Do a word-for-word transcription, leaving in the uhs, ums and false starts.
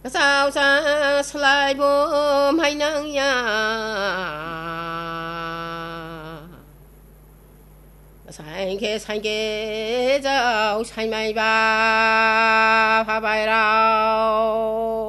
sao xa slide bom hay nang ya sai ke sai ke zao sai mai ba pa bai rao